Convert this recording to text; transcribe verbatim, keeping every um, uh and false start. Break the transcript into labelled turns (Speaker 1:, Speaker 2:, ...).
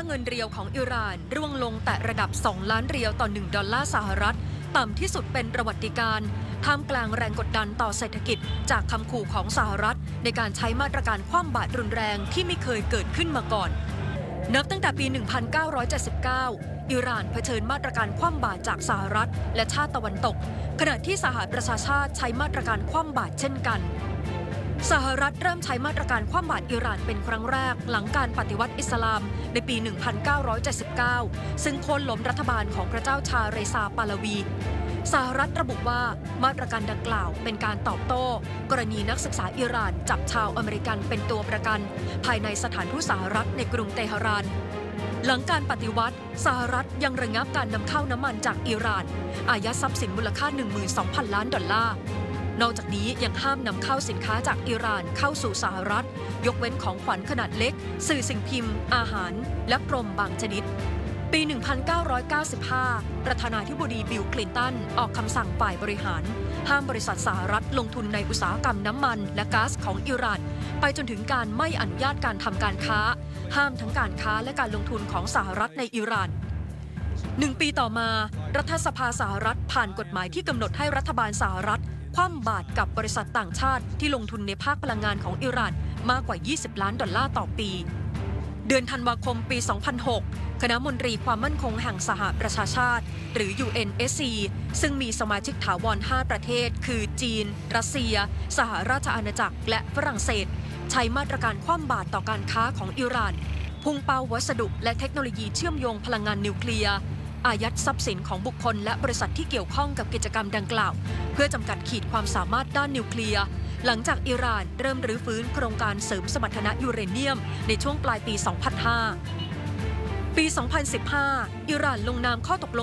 Speaker 1: เงินเรียวของอิหร่านร่วงลงแต่ระดับสองล้านเรียวต่อหนึ่งดอลลาร์สหรัฐต่ำที่สุดเป็นประวัติการณ์ท่ามกลางแรงกดดันต่อเศรษฐกิจจากคำขู่ของสหรัฐในการใช้มาตรการคว่ำบาตรรุนแรงที่ไม่เคยเกิดขึ้นมาก่อนนับตั้งแต่ปี หนึ่งพันเก้าร้อยเจ็ดสิบเก้า อิหร่านเผชิญมาตรการคว่ำบาตรจากสหรัฐและชาติตะวันตกขณะที่สหประชาชาติใช้มาตรการคว่ำบาตรเช่นกันสหรัฐเริ่มใช้มาตรการคว่ำบาตรอิหร่านเป็นครั้งแรกหลังการปฏิวัติอิสลามในปี หนึ่งพันเก้าร้อยเจ็ดสิบเก้า ซึ่งโค่นล้มรัฐบาลของพระเจ้าชาเรซาปาลาวีสหรัฐระบุว่ามาตรการดังกล่าวเป็นการตอบโต้กรณีนักศึกษาอิหร่านจับชาวอเมริกันเป็นตัวประกันภายในสถานทูตสหรัฐในกรุงเตหะรานหลังการปฏิวัติสหรัฐยังระงับการนำเข้าน้ำมันจากอิหร่านอายัดทรัพย์สินมูลค่า หนึ่งหมื่นสองพัน ล้านดอลลาร์นอกจากนี้ยังห้ามนำเข้าสินค้าจากอิหร่านเข้าสู่สหรัฐยกเว้นของขวัญขนาดเล็กสื่อสิ่งพิมพ์อาหารและพรมบางชนิดปี หนึ่งพันเก้าร้อยเก้าสิบห้า ประธานาธิบดีบิลคลินตันออกคำสั่งฝ่ายบริหารห้ามบริษัทสหรัฐลงทุนในอุตสาหกรรมน้ำมันและก๊าซของอิหร่านไปจนถึงการไม่อนุญาตการทำการค้าห้ามทั้งการค้าและการลงทุนของสหรัฐในอิหร่านหนึ่งปีต่อมารัฐสภาสหรัฐผ่านกฎหมายที่กำหนดให้รัฐบาลสหรัฐคว่ำบาตรกับบริษัทต่างชาติที่ลงทุนในภาคพลังงานของอิหร่านมากกว่ายี่สิบล้านดอลลาร์ต่อปีเดือนธันวาคมปี สองพันหก คณะมนตรีความมั่นคงแห่งสหประชาชาติหรือ ยู เอ็น เอส ซี ซึ่งมีสมาชิกถาวรห้าประเทศคือจีนรัสเซียสหราชอาณาจักรและฝรั่งเศสใช้มาตรการคว่ำบาตรต่อการค้าของอิหร่านพุ่งเป้าวัสดุและเทคโนโลยีเชื่อมโยงพลังงานนิวเคลียร์อายัดทรัพย์สินของบุคคลและบริษัทที่เกี่ยวข้องกับกิจกรรมดังกล่าวเพื่อจำกัดขีดความสามารถด้านนิวเคลียร์หลังจากอิหร่านเริ่มรื้อฟื้นโครงการเสริมสมรรถนะยูเรเนียมในช่วงปลายปี สองพันห้า ปี สองพันสิบห้า อิหร่านลงนามข้อตกลง